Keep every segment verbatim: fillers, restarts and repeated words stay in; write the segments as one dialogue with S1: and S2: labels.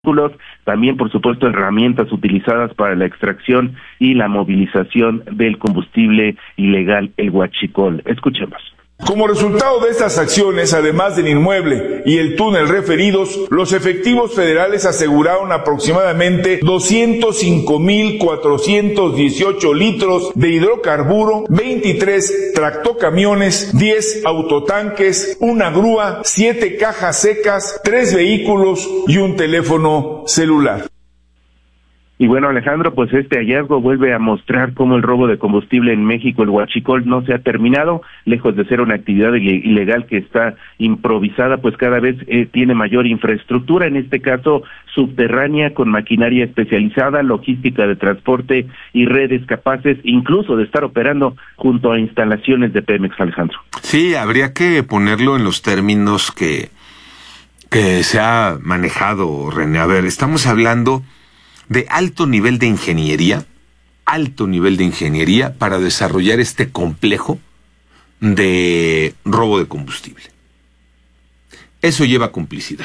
S1: también por supuesto herramientas utilizadas para la extracción y la movilización del combustible ilegal, el huachicol. Escuchemos.
S2: Como resultado de estas acciones, además del inmueble y el túnel referidos, los efectivos federales aseguraron aproximadamente doscientos cinco mil cuatrocientos dieciocho litros de hidrocarburo, veintitrés tractocamiones, diez autotanques, una grúa, siete cajas secas, tres vehículos y un teléfono celular.
S1: Y bueno, Alejandro, pues este hallazgo vuelve a mostrar cómo el robo de combustible en México, el huachicol, no se ha terminado, lejos de ser una actividad ilegal que está improvisada, pues cada vez eh, tiene mayor infraestructura, en este caso subterránea, con maquinaria especializada, logística de transporte y redes capaces incluso de estar operando junto a instalaciones de Pemex, Alejandro.
S3: Sí, habría que ponerlo en los términos que, que se ha manejado, René. A ver, estamos hablando de alto nivel de ingeniería, alto nivel de ingeniería para desarrollar este complejo de robo de combustible. Eso lleva complicidad.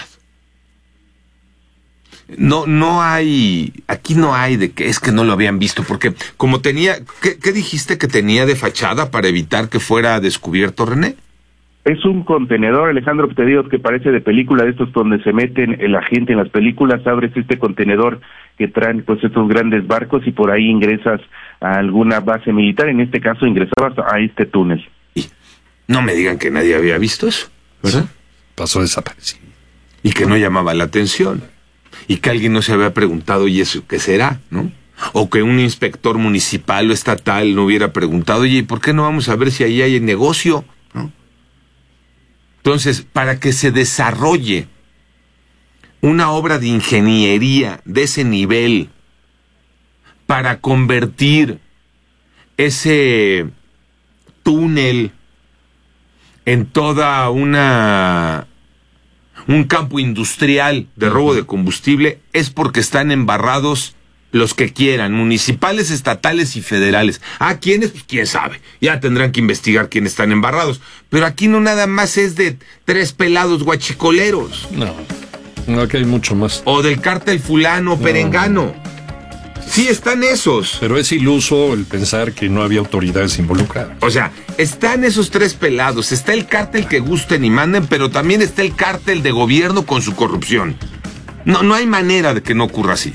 S3: No, no hay, aquí no hay de que es que no lo habían visto, porque como tenía, ¿qué, qué dijiste que tenía de fachada para evitar que fuera descubierto, René?
S1: Es un contenedor, Alejandro, te digo que parece de película, de estos donde se meten la gente en las películas, abres este contenedor que traen pues estos grandes barcos y por ahí ingresas a alguna base militar, en este caso ingresabas a este túnel.
S3: Y no me digan que nadie había visto eso, ¿verdad?
S4: Pasó desaparecido.
S3: Y que no llamaba la atención, y que alguien no se había preguntado, ¿y eso qué será?, ¿no? O que un inspector municipal o estatal no hubiera preguntado, oye, ¿por qué no vamos a ver si ahí hay negocio?, ¿no? Entonces, para que se desarrolle una obra de ingeniería de ese nivel, para convertir ese túnel en toda una un campo industrial de robo de combustible, es porque están embarrados los que quieran, municipales, estatales y federales. ¿A quiénes? Pues quién sabe. Ya tendrán que investigar quiénes están embarrados. Pero aquí no nada más es de tres pelados guachicoleros.
S4: No, no, aquí hay mucho más.
S3: O del cártel fulano, no, perengano. Sí, están esos.
S4: Pero es iluso el pensar que no había autoridades involucradas.
S3: O sea, están esos tres pelados. Está el cártel que gusten y manden, pero también está el cártel de gobierno con su corrupción. No, no hay manera de que no ocurra así.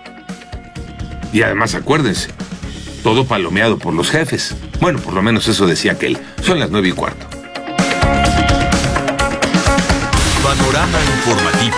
S3: Y además, acuérdense, todo palomeado por los jefes. Bueno, por lo menos eso decía aquel. Son las nueve y cuarto.
S5: Panorama informativo.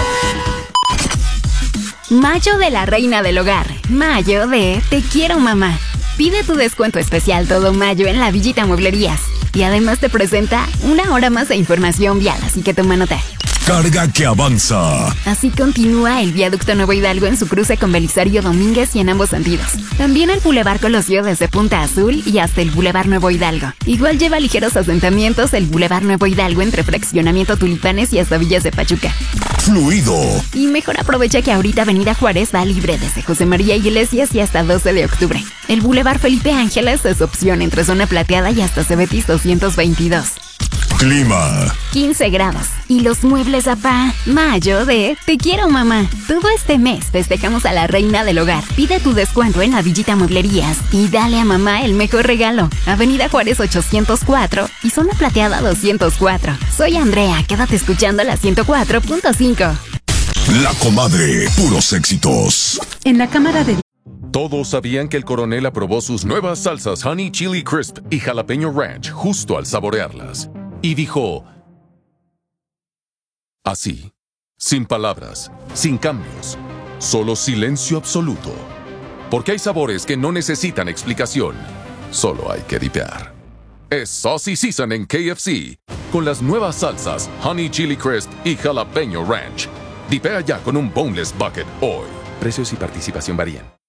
S6: Mayo de la reina del hogar. Mayo de Te quiero mamá. Pide tu descuento especial todo mayo en la Villita Mueblerías. Y además te presenta una hora más de información vial, así que toma nota.
S5: Carga que avanza.
S6: Así continúa el viaducto Nuevo Hidalgo en su cruce con Belisario Domínguez y en ambos sentidos. También el Boulevard Colosio desde Punta Azul y hasta el Boulevard Nuevo Hidalgo. Igual lleva ligeros asentamientos el Boulevard Nuevo Hidalgo entre Fraccionamiento Tulipanes y hasta Villas de Pachuca.
S5: Fluido.
S6: Y mejor aprovecha que ahorita Avenida Juárez va libre desde José María Iglesias y hasta doce de octubre. El Boulevard Felipe Ángeles es opción entre Zona Plateada y hasta Cebetis doscientos veintidós.
S5: Clima.
S6: quince grados. Y los muebles Zapá. Mayo de Te quiero mamá. Todo este mes festejamos a la reina del hogar. Pide tu descuento en la Villita Mueblerías y dale a mamá el mejor regalo. Avenida Juárez ochocientos cuatro y Zona Plateada doscientos cuatro. Soy Andrea, quédate escuchando la ciento cuatro punto cinco.
S5: La Comadre, puros éxitos.
S7: En la Cámara de...
S8: Todos sabían que el coronel aprobó sus nuevas salsas Honey Chili Crisp y Jalapeño Ranch justo al saborearlas. Y dijo, así, sin palabras, sin cambios, solo silencio absoluto. Porque hay sabores que no necesitan explicación, solo hay que dipear. Es Saucy Season en K F C, con las nuevas salsas Honey Chili Crisp y Jalapeño Ranch. Dipea ya con un Boneless Bucket hoy. Precios y participación varían.